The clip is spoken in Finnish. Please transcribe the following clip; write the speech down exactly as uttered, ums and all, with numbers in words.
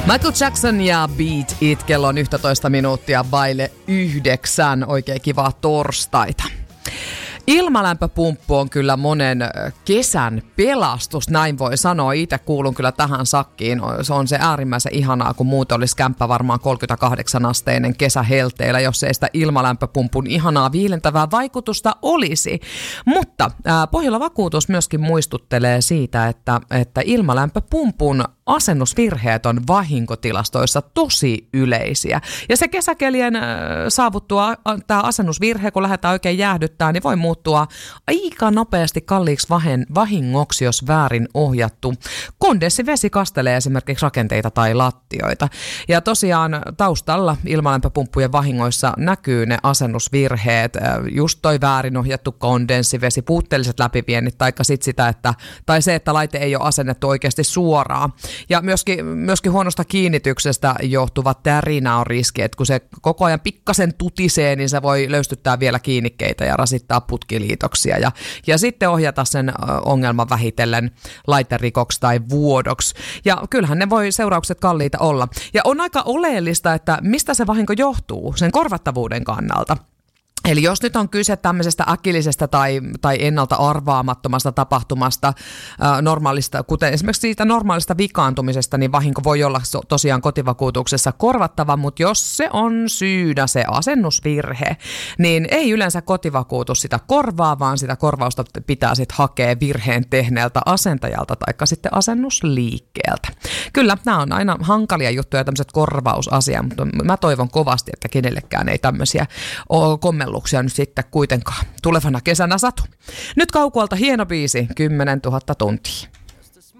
Michael Jackson ja Beat It, kello on yksitoista minuuttia vaille yhdeksän. Oikein kivaa torstaita. Ilmalämpöpumppu on kyllä monen kesän pelastus, näin voi sanoa. Itse kuulun kyllä tähän sakkiin. Se on se äärimmäisen ihanaa, kun muuten olisi kämppä varmaan kolmekymmentäkahdeksan asteinen kesähelteillä, jos ei sitä ilmalämpöpumpun ihanaa viilentävää vaikutusta olisi. Mutta äh, Pohjola Vakuutus myöskin muistuttelee siitä, että, että ilmalämpöpumpun asennusvirheet on vahinkotilastoissa tosi yleisiä. Ja se kesäkelien äh, saavuttua äh, tämä asennusvirhe, kun lähdetään oikein jäähdyttää, niin voi muuttua aika nopeasti kalliiksi vahen, vahingoksi, jos väärin ohjattu kondenssivesi kastelee esimerkiksi rakenteita tai lattioita. Ja tosiaan taustalla ilmalämpöpumppujen vahingoissa näkyy ne asennusvirheet, äh, just toi väärin ohjattu kondenssivesi, puutteelliset läpiviennit, taikka sit sitä, että, tai se, että laite ei ole asennettu oikeasti suoraan. Ja myöskin, myöskin huonosta kiinnityksestä johtuva tärinä on riski, että kun se koko ajan pikkasen tutisee, niin se voi löystyttää vielä kiinnikkeitä ja rasittaa putkiliitoksia ja, ja sitten ohjata sen ongelman vähitellen laiterikoksi tai vuodoksi. Ja kyllähän ne voi seuraukset kalliita olla. Ja on aika oleellista, että mistä se vahinko johtuu sen korvattavuuden kannalta. Eli jos nyt on kyse tämmöisestä äkillisestä tai, tai ennalta arvaamattomasta tapahtumasta, ää, normaalista, kuten esimerkiksi siitä normaalista vikaantumisesta, niin vahinko voi olla so, tosiaan kotivakuutuksessa korvattava, mutta jos se on syynä se asennusvirhe, niin ei yleensä kotivakuutus sitä korvaa, vaan sitä korvausta pitää sitten hakea virheen tehneeltä asentajalta tai sitten asennusliikkeeltä. Kyllä, nämä on aina hankalia juttuja tämmöiset korvausasiat, mutta mä toivon kovasti, että kenellekään ei tämmöisiä kommelluksia nyt sitten kuitenkaan tulevana kesänä satu. Nyt Kaukolta hieno biisi, kymmenen tuhatta tuntia.